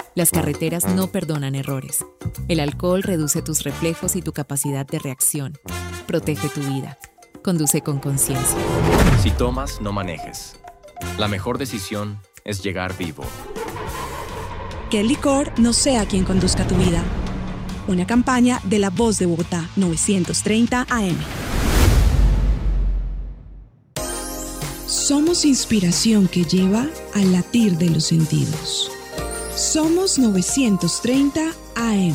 Las carreteras no perdonan errores. El alcohol reduce tus reflejos y tu capacidad de reacción. Protege tu vida. Conduce con conciencia. Si tomas, no manejes. La mejor decisión es llegar vivo. Que el licor no sea quien conduzca tu vida. Una campaña de La Voz de Bogotá, 930 AM. Somos inspiración que lleva al latir de los sentidos. Somos 930 AM.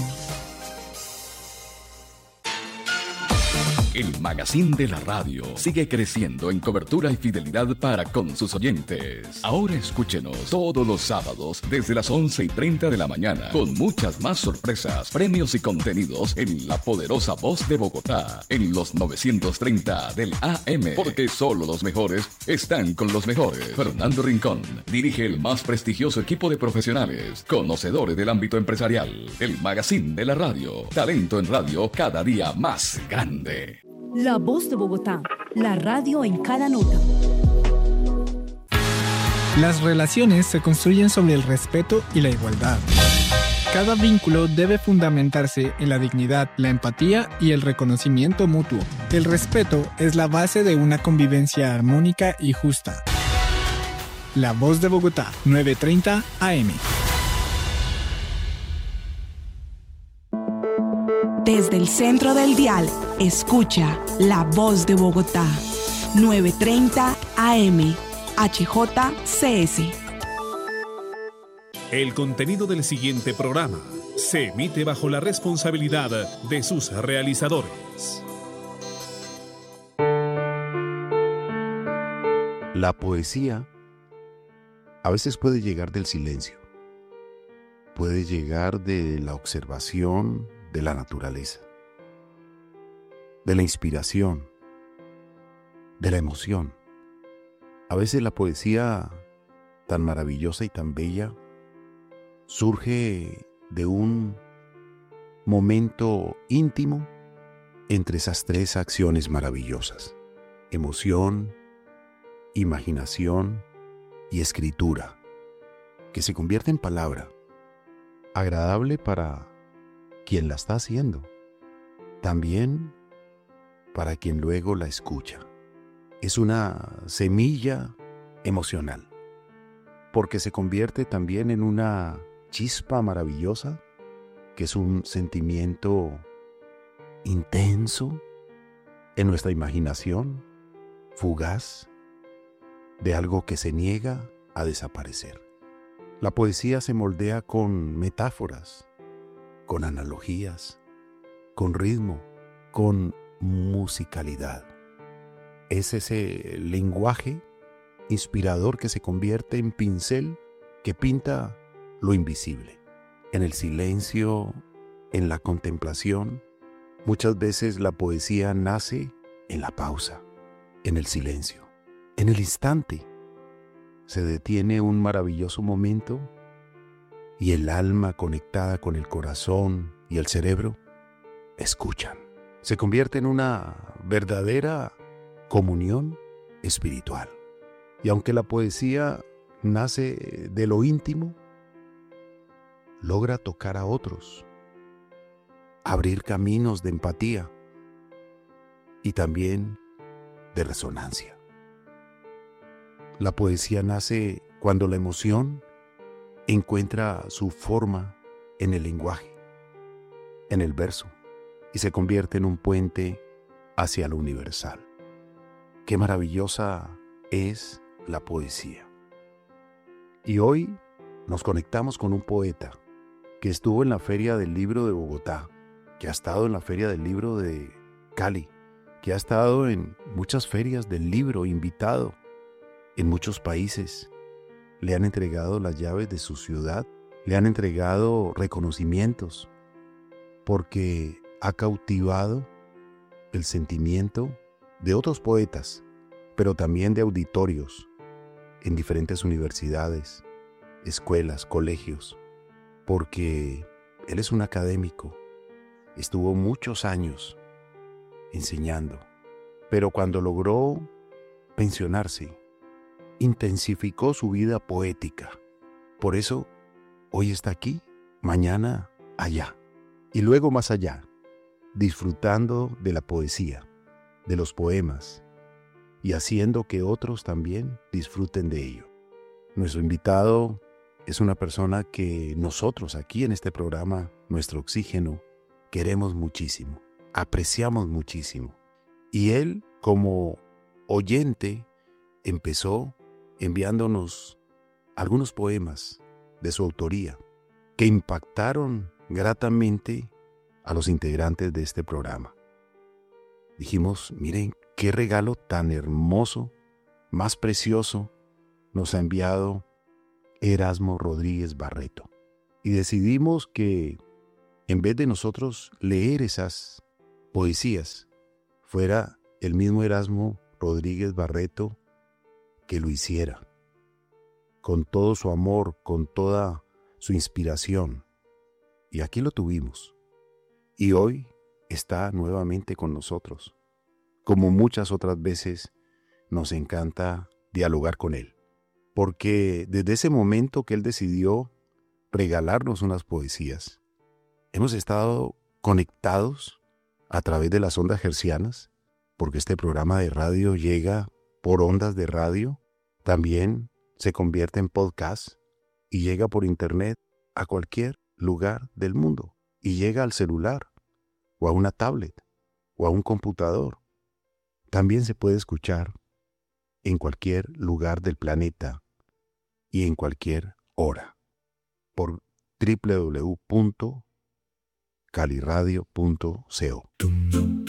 El magazine de la radio sigue creciendo en cobertura y fidelidad para con sus oyentes. Ahora escúchenos todos los sábados desde las 11:30 de la mañana con muchas más sorpresas, premios y contenidos en la poderosa Voz de Bogotá en los 930 del AM, porque solo los mejores están con los mejores. Fernando Rincón dirige el más prestigioso equipo de profesionales, conocedores del ámbito empresarial. El magazine de la radio, talento en radio cada día más grande. La Voz de Bogotá, la radio en cada nota. Las relaciones se construyen sobre el respeto y la igualdad. Cada vínculo debe fundamentarse en la dignidad, la empatía y el reconocimiento mutuo. El respeto es la base de una convivencia armónica y justa. La Voz de Bogotá, 9:30 AM. Desde el centro del dial, escucha La Voz de Bogotá, 9:30 AM, HJCS. El contenido del siguiente programa se emite bajo la responsabilidad de sus realizadores. La poesía a veces puede llegar del silencio, puede llegar de la observación de la naturaleza, de la inspiración, de la emoción. A veces la poesía tan maravillosa y tan bella surge de un momento íntimo entre esas tres acciones maravillosas: emoción, imaginación y escritura, que se convierte en palabra, agradable para quien la está haciendo, también para quien luego la escucha. Es una semilla emocional, porque se convierte también en una chispa maravillosa, que es un sentimiento intenso en nuestra imaginación, fugaz, de algo que se niega a desaparecer. La poesía se moldea con metáforas, con analogías, con ritmo, con musicalidad. Es ese lenguaje inspirador que se convierte en pincel que pinta lo invisible. En el silencio, en la contemplación, muchas veces la poesía nace en la pausa, en el silencio, en el instante. Se detiene un maravilloso momento y el alma conectada con el corazón y el cerebro escuchan. Se convierte en una verdadera comunión espiritual. Y aunque la poesía nace de lo íntimo, logra tocar a otros, abrir caminos de empatía y también de resonancia. La poesía nace cuando la emoción encuentra su forma en el lenguaje, en el verso, y se convierte en un puente hacia lo universal. Qué maravillosa es la poesía. Y hoy nos conectamos con un poeta que estuvo en la Feria del Libro de Bogotá, que ha estado en la Feria del Libro de Cali, que ha estado en muchas ferias del libro, invitado en muchos países. Le han entregado las llaves de su ciudad, le han entregado reconocimientos, porque ha cautivado el sentimiento de otros poetas, pero también de auditorios en diferentes universidades, escuelas, colegios, porque él es un académico, estuvo muchos años enseñando, pero cuando logró pensionarse, intensificó su vida poética. Por eso, hoy está aquí, mañana allá y luego más allá, disfrutando de la poesía, de los poemas y haciendo que otros también disfruten de ello. Nuestro invitado es una persona que nosotros aquí en este programa, Nuestro Oxígeno, queremos muchísimo, apreciamos muchísimo. Y él, como oyente, empezó enviándonos algunos poemas de su autoría que impactaron gratamente a los integrantes de este programa. Dijimos, miren, qué regalo tan hermoso, más precioso, nos ha enviado Erasmo Rodríguez Barreto. Y decidimos que en vez de nosotros leer esas poesías, fuera el mismo Erasmo Rodríguez Barreto que lo hiciera, con todo su amor, con toda su inspiración. Y aquí lo tuvimos. Y hoy está nuevamente con nosotros. Como muchas otras veces, nos encanta dialogar con él. Porque desde ese momento que él decidió regalarnos unas poesías, hemos estado conectados a través de las ondas hercianas, porque este programa de radio llega por ondas de radio, también se convierte en podcast y llega por internet a cualquier lugar del mundo y llega al celular o a una tablet o a un computador. También se puede escuchar en cualquier lugar del planeta y en cualquier hora por www.caliradio.co.